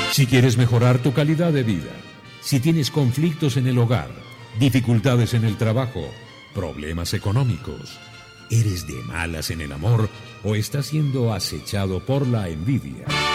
Si quieres mejorar tu calidad de vida, si tienes conflictos en el hogar, dificultades en el trabajo, problemas económicos, eres de malas en el amor o estás siendo acechado por la envidia,